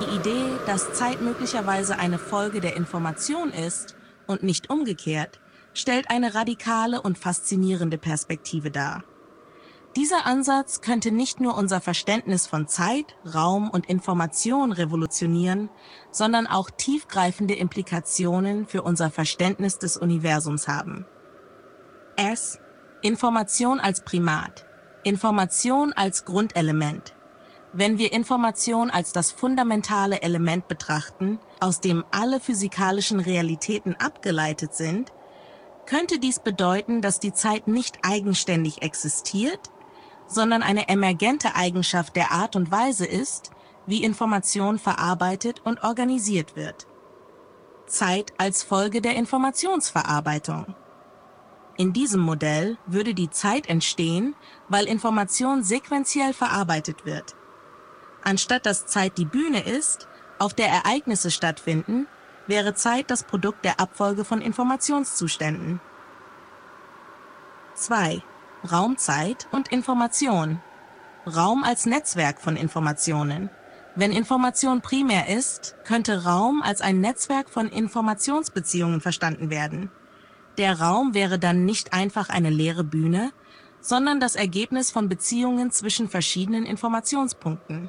Die Idee, dass Zeit möglicherweise eine Folge der Information ist und nicht umgekehrt, stellt eine radikale und faszinierende Perspektive dar. Dieser Ansatz könnte nicht nur unser Verständnis von Zeit, Raum und Information revolutionieren, sondern auch tiefgreifende Implikationen für unser Verständnis des Universums haben. S. Information als Primat. Information als Grundelement. Wenn wir Information als das fundamentale Element betrachten, aus dem alle physikalischen Realitäten abgeleitet sind, könnte dies bedeuten, dass die Zeit nicht eigenständig existiert, sondern eine emergente Eigenschaft der Art und Weise ist, wie Information verarbeitet und organisiert wird. Zeit als Folge der Informationsverarbeitung. In diesem Modell würde die Zeit entstehen, weil Information sequenziell verarbeitet wird. Anstatt dass Zeit die Bühne ist, auf der Ereignisse stattfinden, wäre Zeit das Produkt der Abfolge von Informationszuständen. 2. Raumzeit und Information. Raum als Netzwerk von Informationen. Wenn Information primär ist, könnte Raum als ein Netzwerk von Informationsbeziehungen verstanden werden. Der Raum wäre dann nicht einfach eine leere Bühne, sondern das Ergebnis von Beziehungen zwischen verschiedenen Informationspunkten.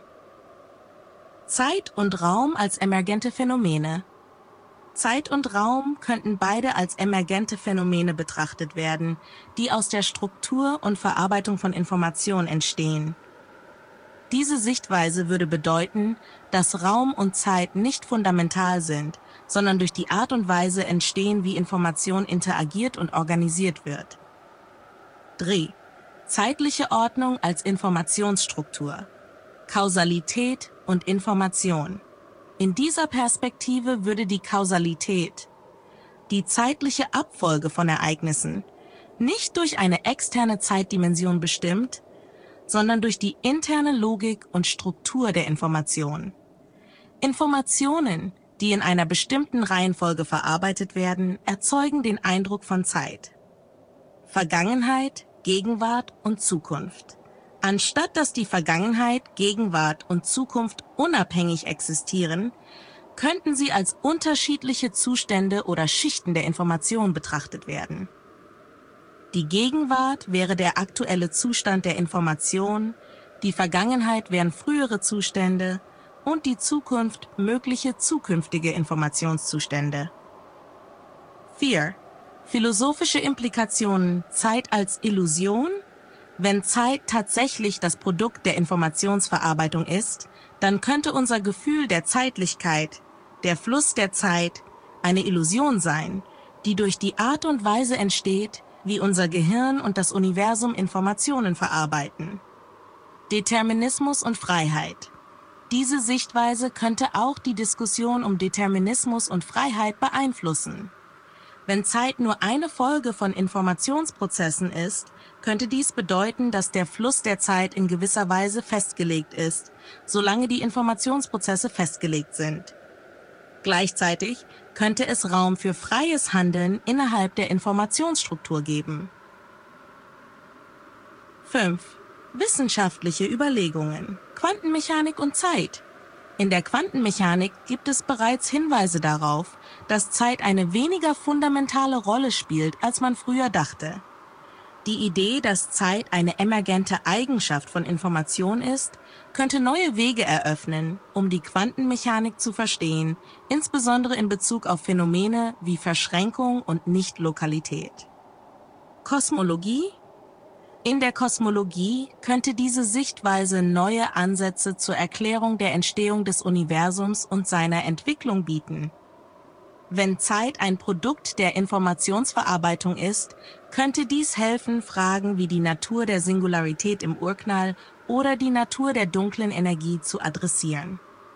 Zeit und Raum als emergente Phänomene. Zeit und Raum könnten beide als emergente Phänomene betrachtet werden, die aus der Struktur und Verarbeitung von Information entstehen. Diese Sichtweise würde bedeuten, dass Raum und Zeit nicht fundamental sind, sondern durch die Art und Weise entstehen, wie Information interagiert und organisiert wird. 3. Zeitliche Ordnung als Informationsstruktur. Kausalität und Information. In dieser Perspektive würde die Kausalität, die zeitliche Abfolge von Ereignissen, nicht durch eine externe Zeitdimension bestimmt, sondern durch die interne Logik und Struktur der Information. Informationen, die in einer bestimmten Reihenfolge verarbeitet werden, erzeugen den Eindruck von Zeit. Vergangenheit, Gegenwart und Zukunft. Anstatt dass die Vergangenheit, Gegenwart und Zukunft unabhängig existieren, könnten sie als unterschiedliche Zustände oder Schichten der Information betrachtet werden. Die Gegenwart wäre der aktuelle Zustand der Information, die Vergangenheit wären frühere Zustände und die Zukunft mögliche zukünftige Informationszustände. 4. Philosophische Implikationen Zeit als Illusion. Wenn Zeit tatsächlich das Produkt der Informationsverarbeitung ist, dann könnte unser Gefühl der Zeitlichkeit, der Fluss der Zeit, eine Illusion sein, die durch die Art und Weise entsteht, wie unser Gehirn und das Universum Informationen verarbeiten. Determinismus und Freiheit. Diese Sichtweise könnte auch die Diskussion um Determinismus und Freiheit beeinflussen. Wenn Zeit nur eine Folge von Informationsprozessen ist, könnte dies bedeuten, dass der Fluss der Zeit in gewisser Weise festgelegt ist, solange die Informationsprozesse festgelegt sind. Gleichzeitig könnte es Raum für freies Handeln innerhalb der Informationsstruktur geben. 5. Wissenschaftliche Überlegungen. Quantenmechanik und Zeit. In der Quantenmechanik gibt es bereits Hinweise darauf, dass Zeit eine weniger fundamentale Rolle spielt, als man früher dachte. Die Idee, dass Zeit eine emergente Eigenschaft von Information ist, könnte neue Wege eröffnen, um die Quantenmechanik zu verstehen, insbesondere in Bezug auf Phänomene wie Verschränkung und Nichtlokalität. Kosmologie? In der Kosmologie könnte diese Sichtweise neue Ansätze zur Erklärung der Entstehung des Universums und seiner Entwicklung bieten. Wenn Zeit ein Produkt der Informationsverarbeitung ist, könnte dies helfen, Fragen wie die Natur der Singularität im Urknall oder die Natur der dunklen Energie zu adressieren.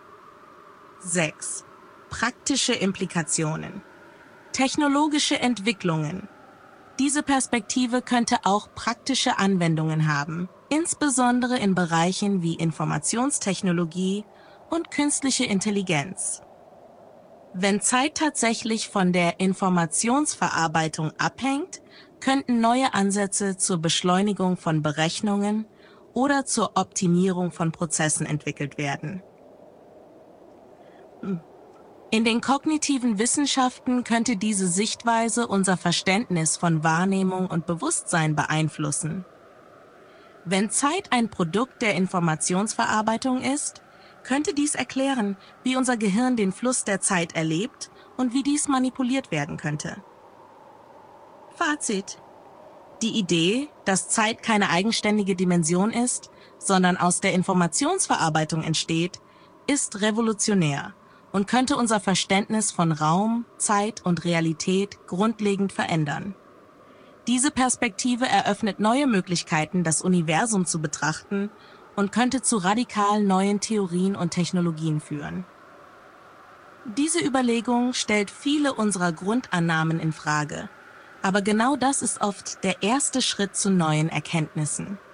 6. Praktische Implikationen. Technologische Entwicklungen. Diese Perspektive könnte auch praktische Anwendungen haben, insbesondere in Bereichen wie Informationstechnologie und künstliche Intelligenz. Wenn Zeit tatsächlich von der Informationsverarbeitung abhängt, könnten neue Ansätze zur Beschleunigung von Berechnungen oder zur Optimierung von Prozessen entwickelt werden. In den kognitiven Wissenschaften könnte diese Sichtweise unser Verständnis von Wahrnehmung und Bewusstsein beeinflussen. Wenn Zeit ein Produkt der Informationsverarbeitung ist, könnte dies erklären, wie unser Gehirn den Fluss der Zeit erlebt und wie dies manipuliert werden könnte. Fazit: Die Idee, dass Zeit keine eigenständige Dimension ist, sondern aus der Informationsverarbeitung entsteht, ist revolutionär und könnte unser Verständnis von Raum, Zeit und Realität grundlegend verändern. Diese Perspektive eröffnet neue Möglichkeiten, das Universum zu betrachten und könnte zu radikal neuen Theorien und Technologien führen. Diese Überlegung stellt viele unserer Grundannahmen in Frage, aber genau das ist oft der erste Schritt zu neuen Erkenntnissen.